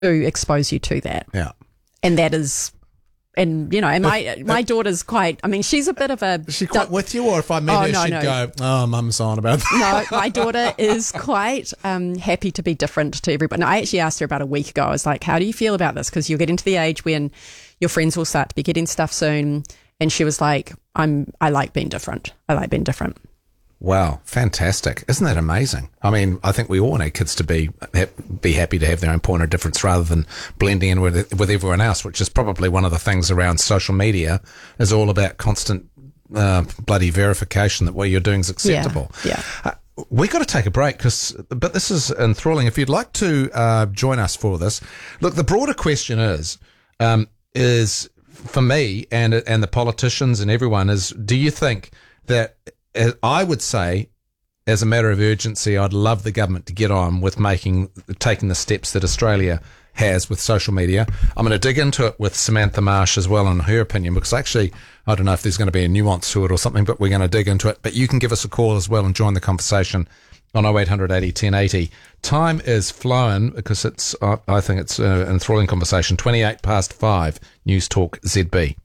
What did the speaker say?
to expose you to that. Yeah. And that is, and, you know, and my daughter's quite, I mean, she's a bit of a... Is she quite with you? Or if I met her, she'd go, oh, Mum's on about that. No, my daughter is quite happy to be different to everybody. And I actually asked her about a week ago. I was like, how do you feel about this? Because you're getting to the age when your friends will start to be getting stuff soon. And she was like, I like being different. I like being different. Wow, fantastic. Isn't that amazing? I mean, I think we all want our kids to be happy to have their own point of difference rather than blending in with everyone else, which is probably one of the things around social media, is all about constant bloody verification that what you're doing is acceptable. Yeah. We got to take a break, but this is enthralling. If you'd like to join us for this, look, the broader question is for me and the politicians and everyone is, do you think that, I would say, as a matter of urgency, I'd love the government to get on with taking the steps that Australia has with social media. I'm going to dig into it with Samantha Marsh as well on her opinion, because actually, I don't know if there's going to be a nuance to it or something, but we're going to dig into it. But you can give us a call as well and join the conversation on 0800 80 1080. Time is flowing because I think it's an enthralling conversation. 28 past 5, News Talk ZB.